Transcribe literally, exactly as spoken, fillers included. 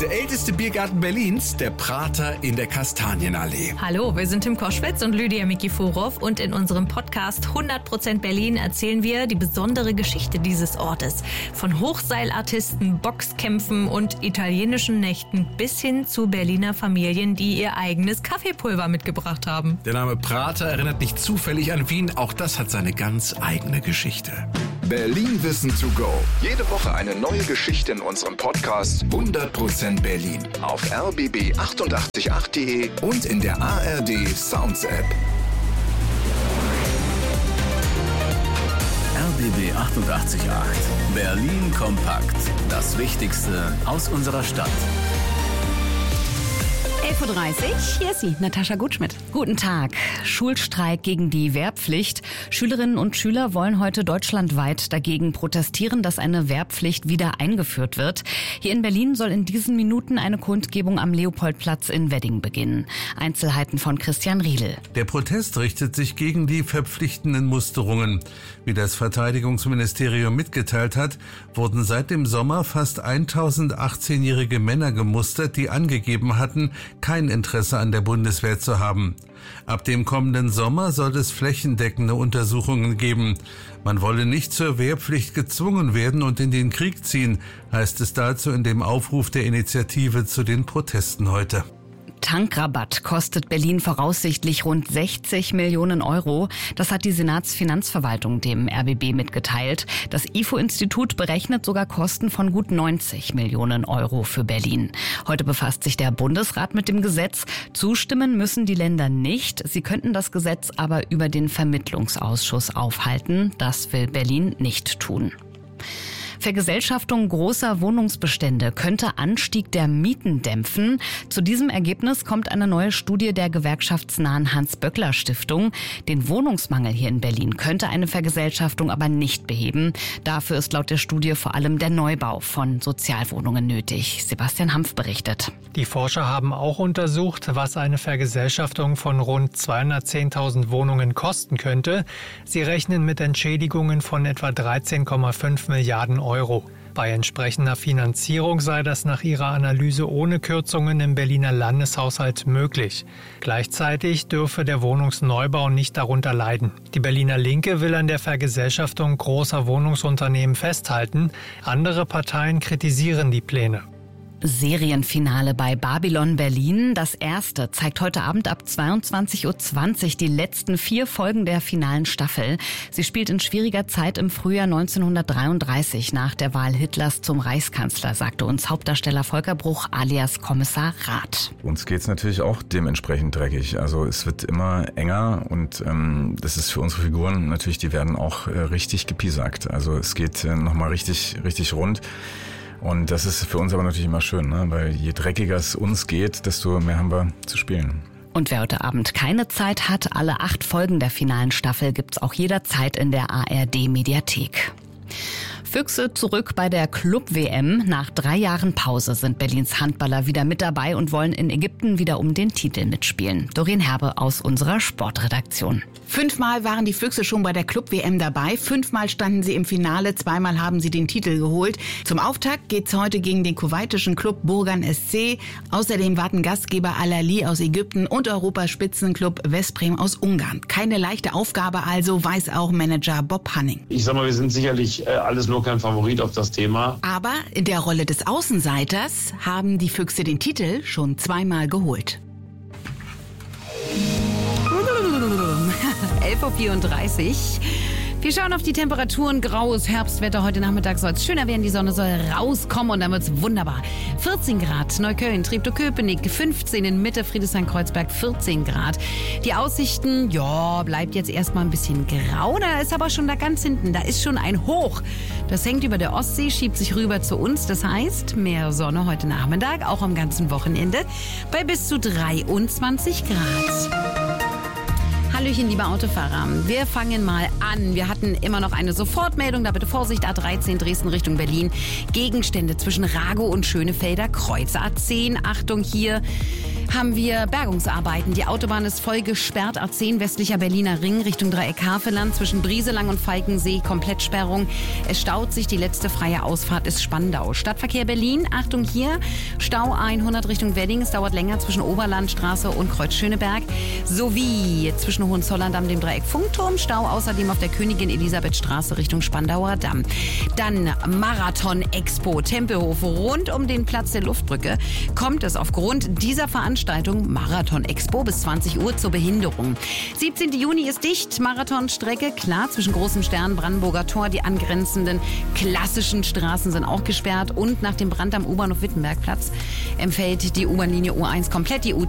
Der älteste Biergarten Berlins, der Prater in der Kastanienallee. Hallo, wir sind Tim Koschwitz und Lydia Mikiforov und in unserem Podcast hundert Prozent Berlin erzählen wir die besondere Geschichte dieses Ortes. Von Hochseilartisten, Boxkämpfen und italienischen Nächten bis hin zu Berliner Familien, die ihr eigenes Kaffeepulver mitgebracht haben. Der Name Prater erinnert nicht zufällig an Wien, auch das hat seine ganz eigene Geschichte. Berlin Wissen to go. Jede Woche eine neue Geschichte in unserem Podcast hundert Prozent Berlin. Auf r b b achtundachtzig acht punkt d e Und in der A R D Sounds App. R B B achtundachtzig Komma acht. Berlin kompakt. Das Wichtigste aus unserer Stadt. elf Uhr dreißig, hier ist sie, Natascha Gutschmidt. Guten Tag. Schulstreik gegen die Wehrpflicht. Schülerinnen und Schüler wollen heute deutschlandweit dagegen protestieren, dass eine Wehrpflicht wieder eingeführt wird. Hier in Berlin soll in diesen Minuten eine Kundgebung am Leopoldplatz in Wedding beginnen. Einzelheiten von Christian Riedel. Der Protest richtet sich gegen die verpflichtenden Musterungen. Wie das Verteidigungsministerium mitgeteilt hat, wurden seit dem Sommer fast tausend achtzehnjährige Männer gemustert, die angegeben hatten, kein Interesse an der Bundeswehr zu haben. Ab dem kommenden Sommer soll es flächendeckende Untersuchungen geben. Man wolle nicht zur Wehrpflicht gezwungen werden und in den Krieg ziehen, heißt es dazu in dem Aufruf der Initiative zu den Protesten heute. Tankrabatt kostet Berlin voraussichtlich rund sechzig Millionen Euro. Das hat die Senatsfinanzverwaltung dem R B B mitgeteilt. Das I F O-Institut berechnet sogar Kosten von gut neunzig Millionen Euro für Berlin. Heute befasst sich der Bundesrat mit dem Gesetz. Zustimmen müssen die Länder nicht. Sie könnten das Gesetz aber über den Vermittlungsausschuss aufhalten. Das will Berlin nicht tun. Vergesellschaftung großer Wohnungsbestände könnte Anstieg der Mieten dämpfen. Zu diesem Ergebnis kommt eine neue Studie der gewerkschaftsnahen Hans-Böckler-Stiftung. Den Wohnungsmangel hier in Berlin könnte eine Vergesellschaftung aber nicht beheben. Dafür ist laut der Studie vor allem der Neubau von Sozialwohnungen nötig. Sebastian Hampf berichtet. Die Forscher haben auch untersucht, was eine Vergesellschaftung von rund zweihundertzehntausend Wohnungen kosten könnte. Sie rechnen mit Entschädigungen von etwa dreizehn Komma fünf Milliarden Euro. Euro. Bei entsprechender Finanzierung sei das nach ihrer Analyse ohne Kürzungen im Berliner Landeshaushalt möglich. Gleichzeitig dürfe der Wohnungsneubau nicht darunter leiden. Die Berliner Linke will an der Vergesellschaftung großer Wohnungsunternehmen festhalten. Andere Parteien kritisieren die Pläne. Serienfinale bei Babylon Berlin. Das erste zeigt heute Abend ab zweiundzwanzig Uhr zwanzig die letzten vier Folgen der finalen Staffel. Sie spielt in schwieriger Zeit im Frühjahr neunzehnhundertdreiunddreißig nach der Wahl Hitlers zum Reichskanzler, sagte uns Hauptdarsteller Volker Bruch alias Kommissar Rath. Uns geht's natürlich auch dementsprechend dreckig. Also es wird immer enger und ähm, das ist für unsere Figuren natürlich, die werden auch äh, richtig gepiesackt. Also es geht äh, nochmal richtig, richtig rund. Und das ist für uns aber natürlich immer schön, ne? Weil je dreckiger es uns geht, desto mehr haben wir zu spielen. Und wer heute Abend keine Zeit hat, alle acht Folgen der finalen Staffel gibt's auch jederzeit in der A R D-Mediathek. Füchse zurück bei der Club-W M. Nach drei Jahren Pause sind Berlins Handballer wieder mit dabei und wollen in Ägypten wieder um den Titel mitspielen. Doreen Herbe aus unserer Sportredaktion. Fünfmal waren die Füchse schon bei der Club-W M dabei. Fünfmal standen sie im Finale. Zweimal haben sie den Titel geholt. Zum Auftakt geht's heute gegen den kuwaitischen Club Burgan S C. Außerdem warten Gastgeber Al-Ahly aus Ägypten und Europaspitzenclub Veszprém aus Ungarn. Keine leichte Aufgabe also, weiß auch Manager Bob Hanning. Ich sag mal, wir sind sicherlich äh, alles nur kein Favorit auf das Thema. Aber in der Rolle des Außenseiters haben die Füchse den Titel schon zweimal geholt. elf Uhr vierunddreißig. Wir schauen auf die Temperaturen. Graues Herbstwetter. Heute Nachmittag soll es schöner werden. Die Sonne soll rauskommen und dann wird es wunderbar. vierzehn Grad Neukölln, Treptow-Köpenick, fünfzehn in Mitte, Friedrichshain-Kreuzberg, vierzehn Grad. Die Aussichten, ja, bleibt jetzt erstmal ein bisschen grau. Da ist aber schon da ganz hinten, da ist schon ein Hoch. Das hängt über der Ostsee, schiebt sich rüber zu uns. Das heißt, mehr Sonne heute Nachmittag, auch am ganzen Wochenende, bei bis zu dreiundzwanzig Grad. Hallöchen, liebe Autofahrer. Wir fangen mal an. Wir hatten immer noch eine Sofortmeldung. Da bitte Vorsicht, A dreizehn Dresden Richtung Berlin. Gegenstände zwischen Ragow und Schönefelder Kreuz. A zehn, Achtung hier. haben wir Bergungsarbeiten. Die Autobahn ist voll gesperrt. A zehn westlicher Berliner Ring Richtung Dreieck Havelland zwischen Brieselang und Falkensee. Komplettsperrung. Es staut sich. Die letzte freie Ausfahrt ist Spandau. Stadtverkehr Berlin. Achtung hier. Stau hundert Richtung Wedding. Es dauert länger zwischen Oberlandstraße und Kreuz Schöneberg. Sowie zwischen Hohenzollern Damm, dem Dreieck Funkturm. Stau außerdem auf der Königin Elisabeth Straße Richtung Spandauer Damm. Dann Marathon Expo Tempelhof. Rund um den Platz der Luftbrücke kommt es aufgrund dieser Veranstaltung Marathon Expo bis zwanzig Uhr zur Behinderung. siebzehnten Juni ist dicht. Marathonstrecke, klar, zwischen Großem Stern, Brandenburger Tor. Die angrenzenden klassischen Straßen sind auch gesperrt. Und nach dem Brand am U-Bahnhof Wittenbergplatz empfällt die U-Bahn-Linie U eins komplett. Die U